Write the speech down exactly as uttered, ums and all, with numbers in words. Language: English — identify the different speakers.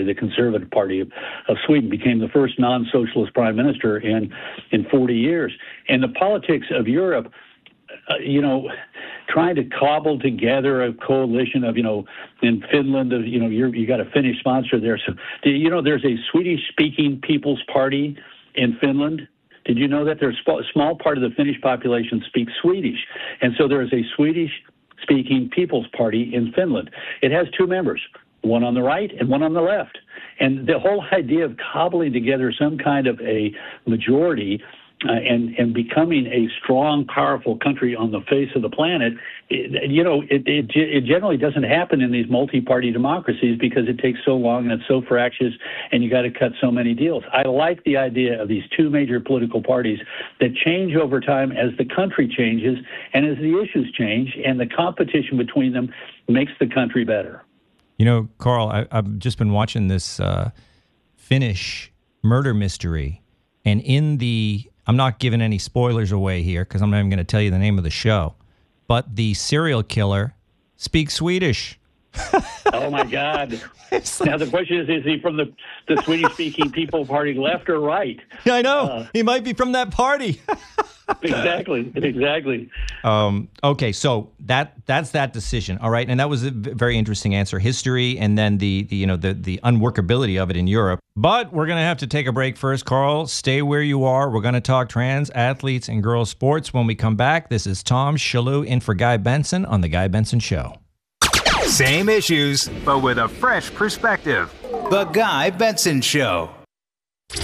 Speaker 1: the Conservative Party of, of Sweden, became the first non-socialist prime minister in, in forty years. And the politics of Europe, uh, you know, trying to cobble together a coalition of, you know, in Finland, of, you know, you're, you got a Finnish sponsor there. So, do you know, there's a Swedish-speaking People's Party in Finland? Did you know that there's a small part of the Finnish population speaks Swedish? And so there is a Swedish-speaking People's Party in Finland. It has two members, one on the right and one on the left. And the whole idea of cobbling together some kind of a majority uh, and, and becoming a strong, powerful country on the face of the planet, it, you know, it, it, it generally doesn't happen in these multi-party democracies because it takes so long and it's so fractious and you got to cut so many deals. I like the idea of these two major political parties that change over time as the country changes and as the issues change, and the competition between them makes the country better.
Speaker 2: You know, Carl, I, I've just been watching this uh, Finnish murder mystery, and in the, I'm not giving any spoilers away here because I'm not even going to tell you the name of the show, but the serial killer speaks Swedish.
Speaker 1: Oh, my God. Now, the question is, is he from the, the Swedish-speaking People Party left or right?
Speaker 2: Yeah, I know.
Speaker 1: Uh,
Speaker 2: he might be from that party.
Speaker 1: Exactly, exactly.
Speaker 2: Um, okay, so that that's that decision, all right? And that was a very interesting answer. History and then the, the you know, the, the unworkability of it in Europe. But we're going to have to take a break first, Carl. Stay where you are. We're going to talk trans athletes and girls sports when we come back. This is Tom Shalhoub in for Guy Benson on The Guy Benson Show.
Speaker 3: Same issues, but with a fresh perspective. The Guy Benson Show.